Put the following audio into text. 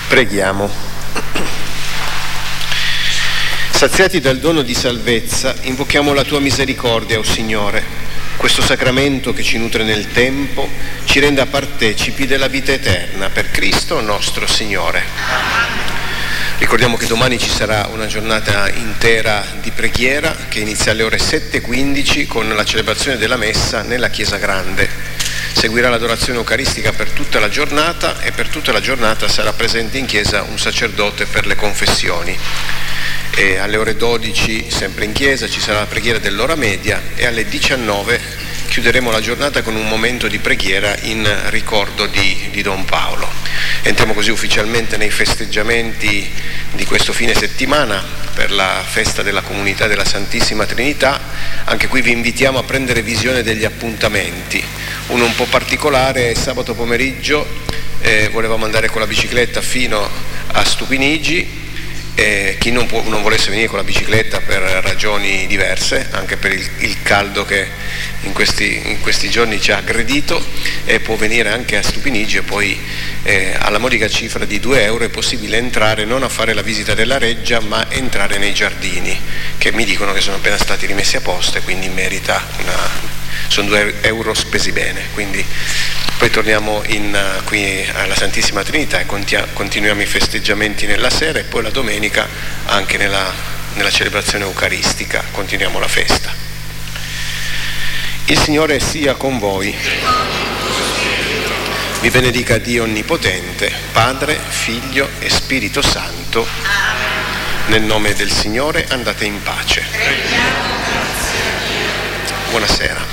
Preghiamo. Saziati dal dono di salvezza, invochiamo la tua misericordia, o Signore. Questo sacramento che ci nutre nel tempo ci renda partecipi della vita eterna, per Cristo nostro Signore. Ricordiamo che domani ci sarà una giornata intera di preghiera che inizia alle ore 7:15 con la celebrazione della messa nella Chiesa Grande. Seguirà l'adorazione eucaristica per tutta la giornata e per tutta la giornata sarà presente in chiesa un sacerdote per le confessioni. E alle ore 12, sempre in chiesa, ci sarà la preghiera dell'ora media e alle 19 chiuderemo la giornata con un momento di preghiera in ricordo di Don Paolo. Entriamo così ufficialmente nei festeggiamenti di questo fine settimana per la festa della comunità della Santissima Trinità. Anche qui vi invitiamo a prendere visione degli appuntamenti. Uno un po' particolare: sabato pomeriggio volevamo andare con la bicicletta fino a Stupinigi. Chi non volesse venire con la bicicletta per ragioni diverse, anche per il caldo che in questi giorni ci ha aggredito, può venire anche a Stupinigi e poi alla modica cifra di 2 euro è possibile entrare, non a fare la visita della reggia, ma entrare nei giardini, che mi dicono che sono appena stati rimessi a posto e quindi merita sono 2 euro spesi bene. Quindi poi torniamo qui alla Santissima Trinità e continuiamo i festeggiamenti nella sera e poi la domenica anche nella celebrazione eucaristica continuiamo la festa. Il Signore sia con voi. Vi benedica Dio Onnipotente, Padre, Figlio e Spirito Santo. Nel nome del Signore andate in pace. Buonasera.